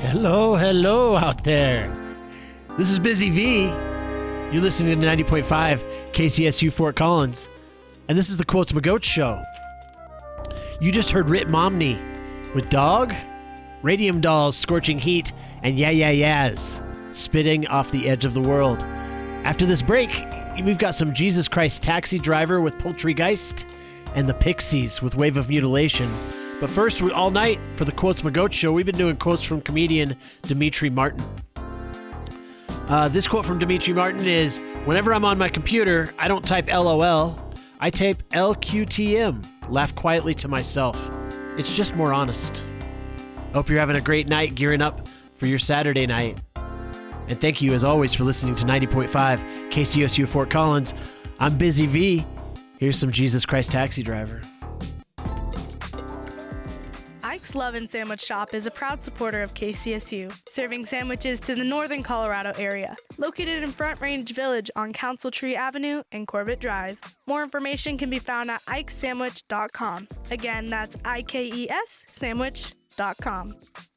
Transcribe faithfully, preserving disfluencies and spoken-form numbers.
Hello, hello out there. This is Busy V. You're listening to ninety point five K C S U Fort Collins. And this is the Quotes McGoat Show. You just heard Rit Momney with Dog, Radium Dolls, Scorching Heat, and Yeah Yeah Yeahs, Spitting Off the Edge of the World. After this break, we've got some Jesus Christ Taxi Driver with Poultrygeist and the Pixies with Wave of Mutilation. But first, we, all night for the Quotes McGoat Show, we've been doing quotes from comedian Demetri Martin. Uh, this quote from Demetri Martin is, whenever I'm on my computer, I don't type LOL, I type L Q T M, laugh quietly to myself. It's just more honest. Hope you're having a great night, gearing up for your Saturday night. And thank you, as always, for listening to ninety point five K C S U Fort Collins. I'm Busy V. Here's some Jesus Christ Taxi Driver. Ike's Love and Sandwich Shop is a proud supporter of K C S U, serving sandwiches to the northern Colorado area. Located in Front Range Village on Council Tree Avenue and Corbett Drive. More information can be found at ikes sandwich dot com. Again, that's I K E S sandwich dot com.